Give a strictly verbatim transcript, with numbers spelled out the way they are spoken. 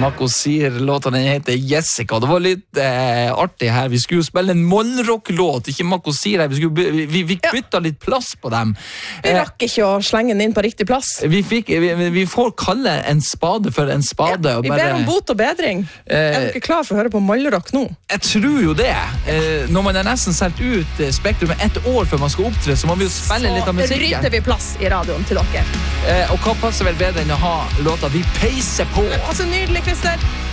Mako sier låten den heter Jessica. Det var litt eh, artig her. Vi skulle jo spille en Mollrock-låt, ikke Mako sier her. Vi, skulle, vi, vi fikk bytta litt plass på dem. Vi rakk ikke å slenge den inn på riktig plass. Vi, fikk, vi, vi får kalle en spade for en spade. Ja, vi og bare, ber om bot og bedring. eh, Er dere klar for å høre på Mollrock nå? Jeg tror jo det. Eh, når man er nesten solgt ut eh, Spektrum med ett år før man skal opptre, så må vi jo spille litt av Så musikken. rydder vi plass i radioen til dere. Eh, og hva passer vel bedre enn å ha låta Vi peiser på? Altså, nydelig, Christer.